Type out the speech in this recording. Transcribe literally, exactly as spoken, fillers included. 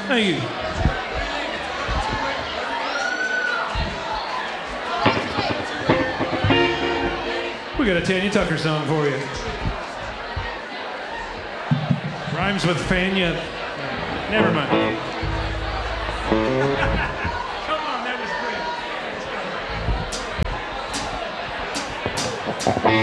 Thank you. We got a Tanya Tucker song for you. Rhymes with Fania. Never mind. Come on, that was great.